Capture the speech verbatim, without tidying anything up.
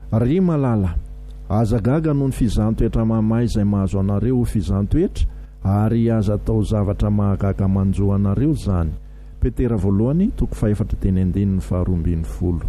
ry malala aza gaga noho ny fizantoetra mamay izay mahazo anareo ho fizantoetra ary aza atao zavatra mahagaga manjo anareo zany. Petera voalohany toko faefatra teny andininy faharoa ambin'ny folo.